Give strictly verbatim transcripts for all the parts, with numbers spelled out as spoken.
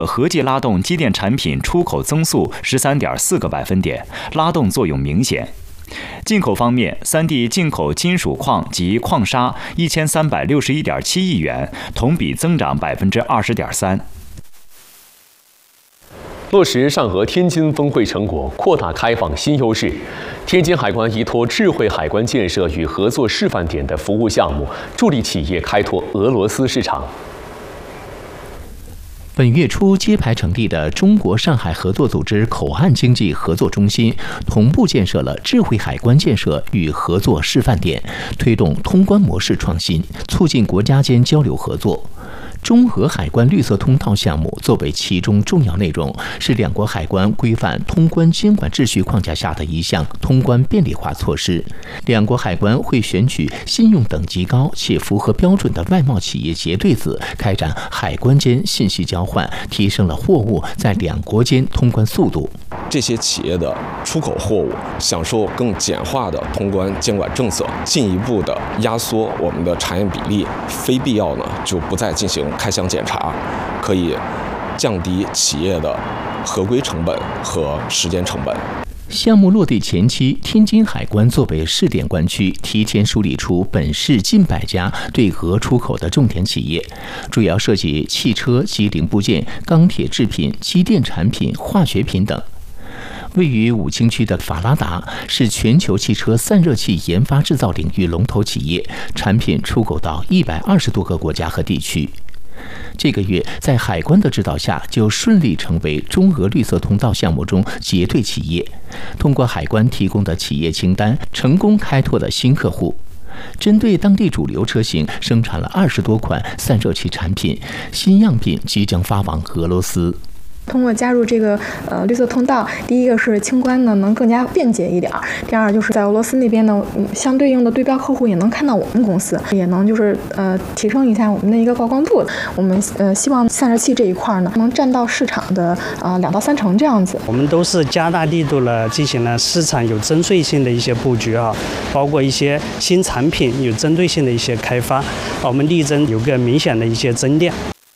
合计拉动机电产品出口增速十三点四个百分点，拉动作用明显。进口方面，三地进口金属矿及矿砂一千三百六十一点七亿元，同比增长百分之二十点三。 落实上合天津峰会成果，扩大开放新优势。天津海关依托智慧海关建设与合作示范点的服务项目，助力企业开拓俄罗斯市场。 本月初揭牌成立的中国上海合作组织口岸经济合作中心，同步建设了智慧海关建设与合作示范点，推动通关模式创新，促进国家间交流合作。中俄海关绿色通道项目作为其中重要内容，是两国海关规范通关监管秩序框架下的一项通关便利化措施。两国海关会选取信用等级高且符合标准的外贸企业结对子，开展海关间信息交换，提升了货物在两国间通关速度。 这些企业的出口货物享受更简化的通关监管政策，进一步的压缩我们的查验比例，非必要呢就不再进行开箱检查，可以降低企业的合规成本和时间成本。 项目落地前期，天津海关作为试点关区，提前梳理出本市近百家对俄出口的重点企业，主要涉及汽车及零部件、钢铁制品、机电产品、化学品等。位于武清区的法拉达是全球汽车散热器研发制造领域龙头企业，产品出口到一百二十多个国家和地区。这个月，在海关的指导下，就顺利成为中俄绿色通道项目中结对企业。通过海关提供的企业清单，成功开拓了新客户。针对当地主流车型，生产了二十多款散热器产品，新样品即将发往俄罗斯。 通过加入这个呃绿色通道，第一个是清关呢能更加便捷一点，第二就是在俄罗斯那边呢，相对应的对标客户也能看到我们公司，也能就是呃提升一下我们的一个曝光度。我们呃希望散热器这一块呢能占到市场的呃两到三成这样子。 我们都是加大力度了进行了市场有针对性的一些布局啊，包括一些新产品有针对性的一些开发，我们力争有个明显的一些增量。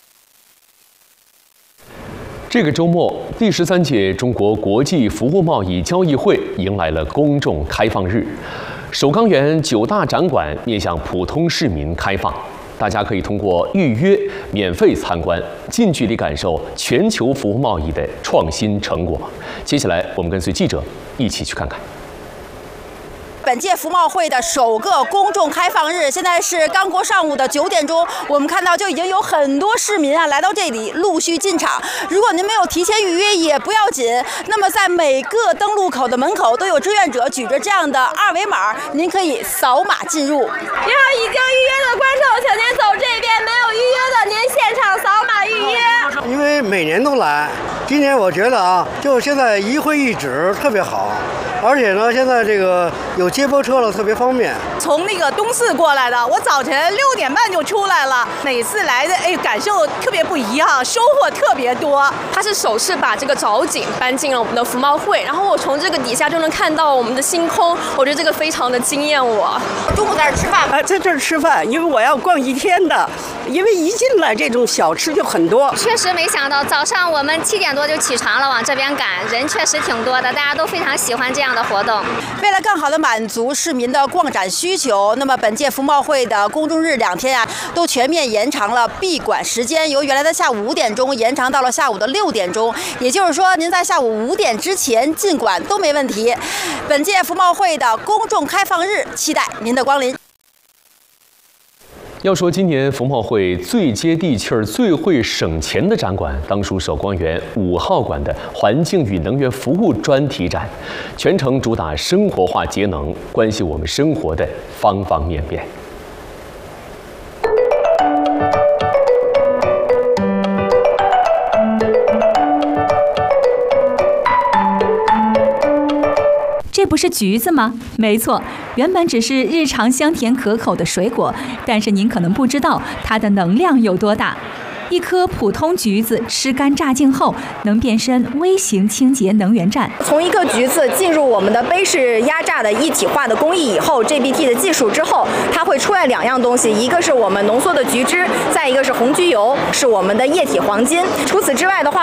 这个周末，第十三届中国国际服务贸易交易会迎来了公众开放日。首钢园九大展馆面向普通市民开放，大家可以通过预约免费参观，近距离感受全球服务贸易的创新成果。接下来，我们跟随记者一起去看看。 本届服贸会的首个公众开放日，现在是刚过上午的九点钟，我们看到就已经有很多市民啊来到这里陆续进场。如果您没有提前预约也不要紧，那么在每个登录口的门口都有志愿者举着这样的二维码，您可以扫码进入。您好， 已经预约的观众，请您走这边；没有预约的，您现场扫码预约。 因为每年都来，今年我觉得啊，就现在一会一指特别好，而且呢，现在这个有接驳车了，特别方便。 从那个东四过来的，我早晨六点半就出来了。每次来的，哎，感受特别不一样，收获特别多。 他是首次把这个藻井搬进了我们的服贸会，然后我从这个底下就能看到我们的星空，我觉得这个非常的惊艳我。 中午在这吃饭吗？ 啊，在这儿吃饭，因为我要逛一天的，因为一进来这种小吃就很多。 确实没想到，早上我们七点多就起床了，往这边赶，人确实挺多的，大家都非常喜欢这样的活动。 为了更好的满足市民的逛展需求，那么本届服贸会的公众日两天啊，都全面延长了闭馆时间，由原来的下午五点钟延长到了下午的六点钟。也就是说，您在下午五点之前进馆都没问题。本届服贸会的公众开放日，期待您的光临。 要说今年服贸会最接地气儿、最会省钱的展馆，当属首钢园五号馆的环境与能源服务专题展，全程主打生活化节能，关系我们生活的方方面面。 这不是橘子吗？没错，原本只是日常香甜可口的水果，但是您可能不知道它的能量有多大。一颗普通橘子吃干榨净后，能变身微型清洁能源站。 从一个橘子进入我们的杯式压榨的一体化的工艺以后 ，G B T 的技术之后，它会出来两样东西，一个是我们浓缩的橘汁，再一个是红橘油，是我们的液体黄金。除此之外的话，